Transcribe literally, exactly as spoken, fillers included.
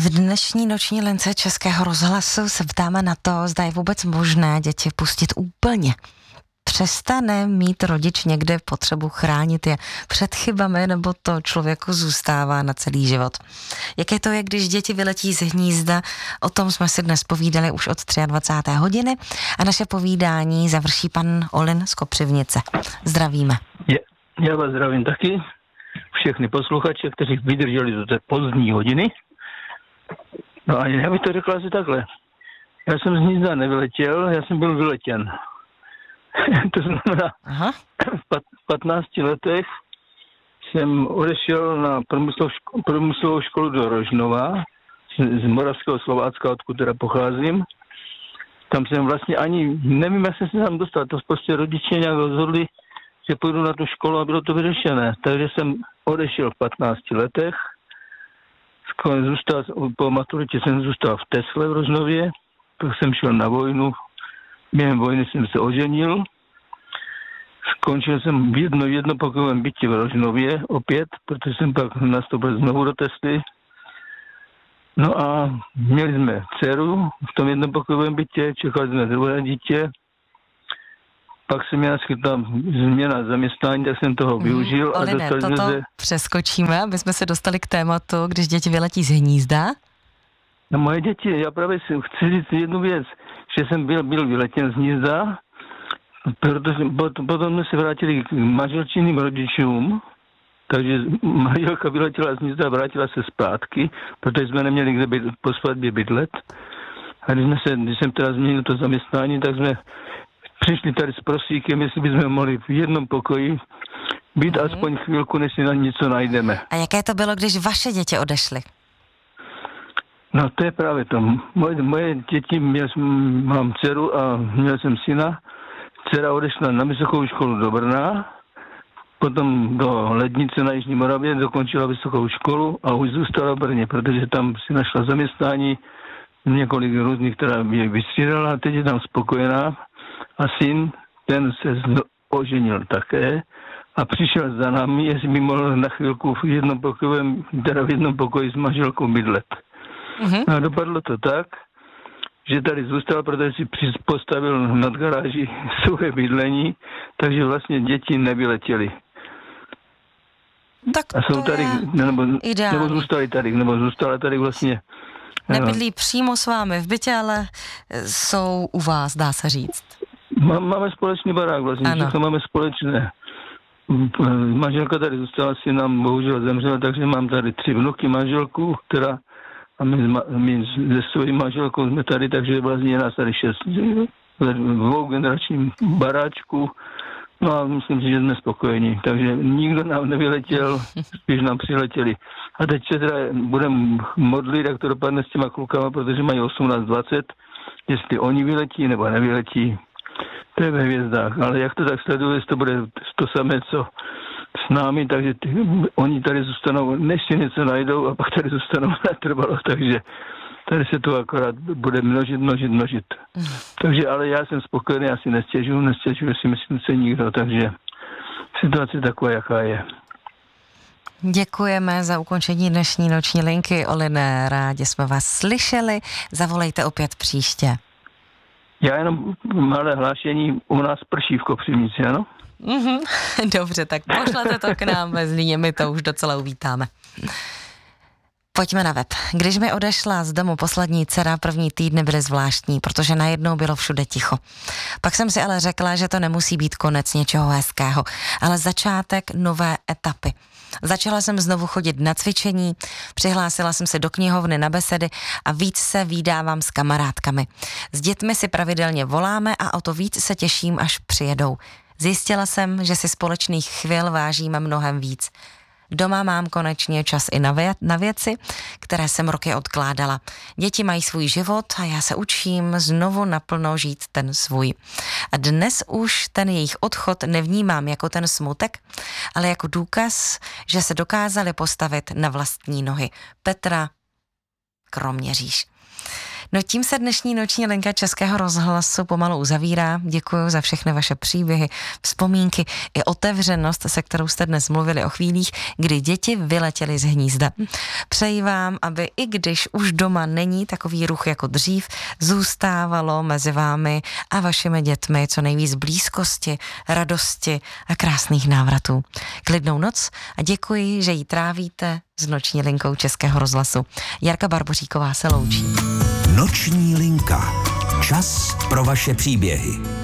V dnešní noční lince Českého rozhlasu se ptáme na to, zda je vůbec možné děti pustit úplně. Přestane mít rodič někde potřebu chránit je před chybami, nebo to člověku zůstává na celý život? Jaké to je, když děti vyletí z hnízda? O tom jsme si dnes povídali už od dvacáté třetí hodiny a naše povídání završí pan Olin z Kopřivnice. Zdravíme. Je, já vás zdravím taky. Všechny posluchače, kteří vydrželi do té pozdní hodiny. No a já bych to řekl asi takhle. Já jsem z hnízda nevyletěl, já jsem byl vyletěn. To znamená, Aha. v patnácti letech jsem odešel na průmyslovou školu, průmyslovou školu do Rožnova, z, z Moravského Slovácka, odkud teda pocházím. Tam jsem vlastně ani, nevím, jak jsem se tam dostal, to prostě rodiče nějak rozhodli, že půjdu na tu školu a bylo to vyřešené. Takže jsem odešel v patnácti letech. Zůstal, po maturitě jsem zůstal v Tesle v Rožnově, pak jsem šel na vojnu. Během vojny jsem se oženil. Skončil jsem v jedno, jednopokojovém bytě v Rožnově opět, protože jsem pak nastoupil znovu do Tesly. No a měli jsme dceru v tom jednopokojovém bytě, čekali jsme druhé dítě. Pak se mě naskytla změna zaměstnání, tak jsem toho využil. Mm, a Oline, dostali toto se... přeskočíme, aby jsme se dostali k tématu, když děti vyletí z hnízda. No moje děti, já právě si chci říct jednu věc, že jsem byl, byl vyletěn z hnízda, protože potom jsme se vrátili k manželčiným rodičům, takže manželka vyletěla z hnízda a vrátila se zpátky, protože jsme neměli kde být, po svatbě bydlet. A když, jsme se, když jsem teda změnil to zaměstnání, tak jsme přišli tady s prosíkem, jestli bychom mohli v jednom pokoji být mm. aspoň chvilku, než si na něco najdeme. A jaké to bylo, když vaše děti odešly? No to je právě to. Moje, moje děti, měl, mám dceru a měl jsem syna. Dcera odešla na vysokou školu do Brna, potom do Lednice na Jižní Moravě, dokončila vysokou školu a už zůstala v Brně, protože tam si našla zaměstnání, několik různých, která je vystřídala a teď je tam spokojená. A syn, ten se oženil také a přišel za námi, jestli by mohl na chvilku v jednom pokojovém, teda v jednom pokoji s manželkou bydlet. Uh-huh. A dopadlo to tak, že tady zůstal, protože si postavil nad garáží svoje bydlení, takže vlastně děti nevyletěly. Tak a jsou tady, nebo, nebo zůstali tady, nebo zůstala tady vlastně. Nebydlí přímo s vámi v bytě, ale jsou u vás, dá se říct. Má, máme společný barák vlastně, všechno máme společné. Manželka tady zůstala, si nám bohužel zemřela, takže mám tady tři vnuky, manželku, která a my, my se svojí manželkou jsme tady, takže vlastně je nás tady šest v dvougeneračním baráčku. No a myslím si, že jsme spokojení. Takže nikdo nám nevyletěl, spíš nám přiletěli. A teď se teda budeme modlit, jak to dopadne s těma klukama, protože mají osmnáct dvacet, jestli oni vyletí nebo nevyletí. To je ve hvězdách. Ale jak to tak sleduje, to bude to samé, co s námi, takže ty, oni tady zůstanou, než si něco najdou a pak tady zůstanou natrvalo, takže tady se to akorát bude množit, množit, množit. Mm. Takže ale já jsem spokojený, já si nestěžuju, nestěžuju si myslím se nikdo, takže situace taková, jaká je. Děkujeme za ukončení dnešní noční linky, Oline, rádi jsme vás slyšeli, zavolejte opět příště. Já jenom malé hlášení, u nás prší v Kopřivnici, ano? Mm-hmm. Dobře, tak pošlete to k nám ve Zlíně, my to už docela uvítáme. Pojďme na web. Když mi odešla z domu poslední dcera, první týdny byly zvláštní, protože najednou bylo všude ticho. Pak jsem si ale řekla, že to nemusí být konec něčeho hezkého, ale začátek nové etapy. Začala jsem znovu chodit na cvičení, přihlásila jsem se do knihovny na besedy a víc se vídávám s kamarádkami. S dětmi si pravidelně voláme a o to víc se těším, až přijedou. Zjistila jsem, že si společných chvil vážíme mnohem víc. Doma mám konečně čas i na, vě- na věci, které jsem roky odkládala. Děti mají svůj život a já se učím znovu naplno žít ten svůj. A dnes už ten jejich odchod nevnímám jako ten smutek, ale jako důkaz, že se dokázali postavit na vlastní nohy. Petra Kroměříž. No tím se dnešní noční linka Českého rozhlasu pomalu uzavírá. Děkuji za všechny vaše příběhy, vzpomínky i otevřenost, se kterou jste dnes mluvili o chvílích, kdy děti vyletěly z hnízda. Přeji vám, aby i když už doma není takový ruch jako dřív, zůstávalo mezi vámi a vašimi dětmi co nejvíc blízkosti, radosti a krásných návratů. Klidnou noc a děkuji, že ji trávíte s noční linkou Českého rozhlasu. Jarka Barboříková se loučí. Noční linka. Čas pro vaše příběhy.